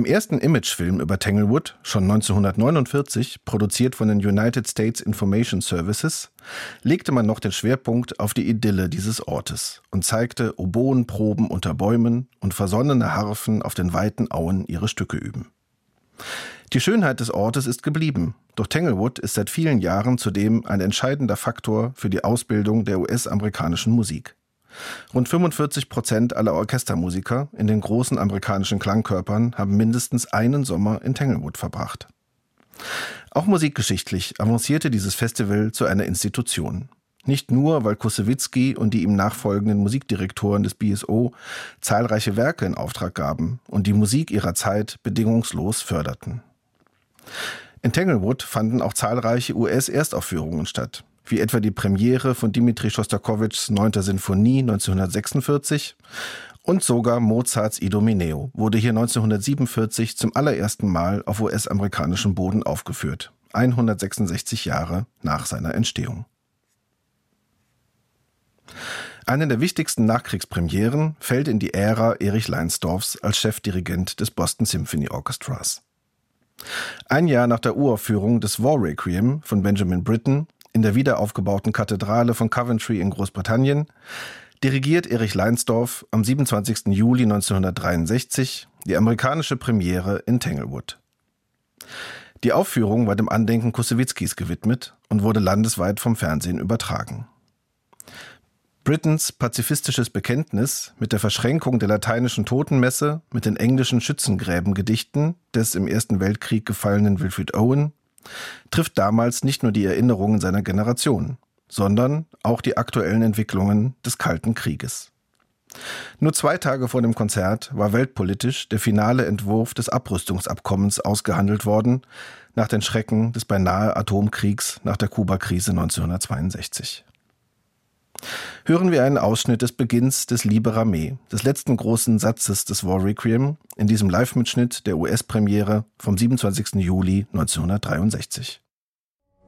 Im ersten Imagefilm über Tanglewood, schon 1949, produziert von den United States Information Services, legte man noch den Schwerpunkt auf die Idylle dieses Ortes und zeigte Oboenproben unter Bäumen und versonnene Harfen auf den weiten Auen ihre Stücke üben. Die Schönheit des Ortes ist geblieben, doch Tanglewood ist seit vielen Jahren zudem ein entscheidender Faktor für die Ausbildung der US-amerikanischen Musik. Rund 45% aller Orchestermusiker in den großen amerikanischen Klangkörpern haben mindestens einen Sommer in Tanglewood verbracht. Auch musikgeschichtlich avancierte dieses Festival zu einer Institution. Nicht nur, weil Kusewitzki und die ihm nachfolgenden Musikdirektoren des BSO zahlreiche Werke in Auftrag gaben und die Musik ihrer Zeit bedingungslos förderten. In Tanglewood fanden auch zahlreiche US-Erstaufführungen statt, wie etwa die Premiere von Dmitri Schostakowitschs 9. Sinfonie 1946 und sogar Mozarts Idomeneo wurde hier 1947 zum allerersten Mal auf US-amerikanischem Boden aufgeführt, 166 Jahre nach seiner Entstehung. Eine der wichtigsten Nachkriegspremieren fällt in die Ära Erich Leinsdorfs als Chefdirigent des Boston Symphony Orchestras. Ein Jahr nach der Uraufführung des War Requiem von Benjamin Britten in der wiederaufgebauten Kathedrale von Coventry in Großbritannien dirigiert Erich Leinsdorf am 27. Juli 1963 die amerikanische Premiere in Tanglewood. Die Aufführung war dem Andenken Kusewitzkis gewidmet und wurde landesweit vom Fernsehen übertragen. Brittens pazifistisches Bekenntnis mit der Verschränkung der lateinischen Totenmesse mit den englischen Schützengräbengedichten des im Ersten Weltkrieg gefallenen Wilfred Owen trifft damals nicht nur die Erinnerungen seiner Generation, sondern auch die aktuellen Entwicklungen des Kalten Krieges. Nur 2 Tage vor dem Konzert war weltpolitisch der finale Entwurf des Abrüstungsabkommens ausgehandelt worden, nach den Schrecken des beinahe Atomkriegs nach der Kuba-Krise 1962. Hören wir einen Ausschnitt des Beginns des Liber Armee, des letzten großen Satzes des War Requiem, in diesem Live-Mitschnitt der US-Premiere vom 27. Juli 1963.